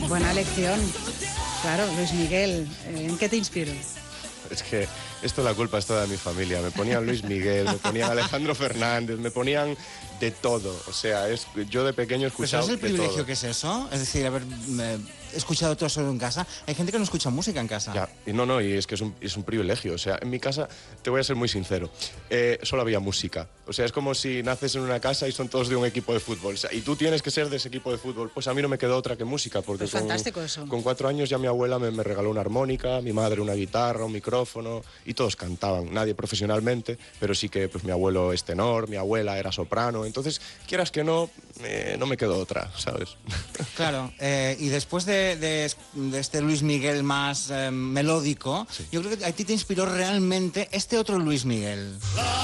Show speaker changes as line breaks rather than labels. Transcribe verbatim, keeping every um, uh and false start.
Buena lección. Claro, Luis Miguel, ¿en qué te inspiró?
Es que esto la culpa es toda de mi familia. Me ponían Luis Miguel, me ponían Alejandro Fernández, me ponían de todo. O sea, es, yo de pequeño he escuchado
¿Pero sabes el
de
privilegio
todo.
que es eso? Es decir, haber eh, escuchado todo eso en casa. Hay gente que no escucha música en casa.
Ya, y no, no, y es que es un, es un privilegio. O sea, en mi casa, te voy a ser muy sincero, eh, solo había música. O sea, es como si naces en una casa y son todos de un equipo de fútbol. O sea, y tú tienes que ser de ese equipo de fútbol. Pues a mí no me quedó otra que música, porque
Pues
con,
fantástico eso.
con cuatro años ya mi abuela me, me regaló una armónica, mi madre una guitarra, un micrófono, y todos cantaban. Nadie profesionalmente, pero sí que pues mi abuelo es tenor, mi abuela era soprano. Entonces, quieras que no, eh, no me quedó otra, ¿sabes?
Claro, eh, y después de, de, de este Luis Miguel más eh, melódico,
Sí.
yo creo que a ti te inspiró realmente este otro Luis Miguel.